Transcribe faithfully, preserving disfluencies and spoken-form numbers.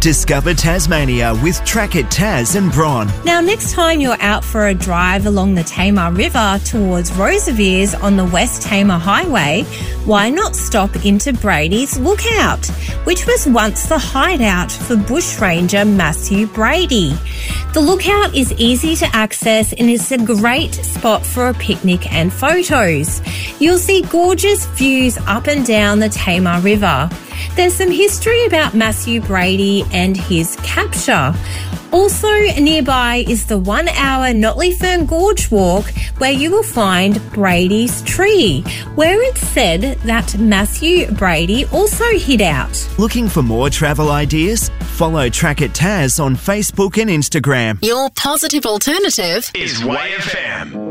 Discover Tasmania with Track It Tas and Bron. Now, next time you're out for a drive along the Tamar River towards Rosevears on the West Tamar Highway, why not stop into Brady's Lookout, which was once the hideout for bushranger Matthew Brady. The lookout is easy to access and is a great spot for a picnic and photos. You'll see gorgeous views up and down the Tamar River. There's some history about Matthew Brady and his capture. Also nearby is the one-hour Notley Fern Gorge walk, where you will find Brady's Tree, where it's said that Matthew Brady also hid out. Looking for more travel ideas? Follow Track It Tas on Facebook and Instagram. Your positive alternative is Y F M.